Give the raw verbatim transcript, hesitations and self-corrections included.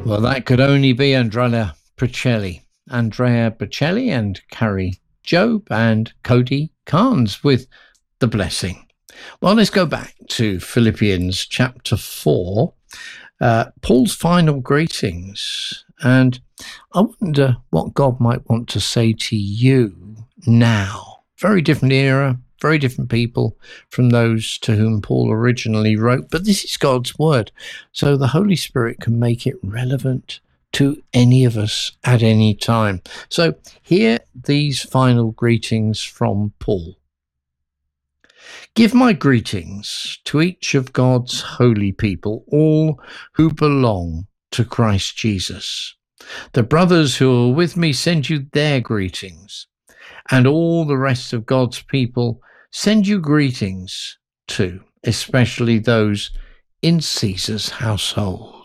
Well, that could only be Andrea Bocelli. Andrea Bocelli and Carrie Job and Cody Carnes with The Blessing. Well, let's go back to Philippians chapter four, uh, Paul's final greetings. And I wonder what God might want to say to you now. Very different era, very different people from those to whom Paul originally wrote. But this is God's word, so the Holy Spirit can make it relevant to any of us at any time. So hear these final greetings from Paul. Give my greetings to each of God's holy people, all who belong to Christ Jesus. The brothers who are with me send you their greetings, and all the rest of God's people send you greetings too, especially those in Caesar's household.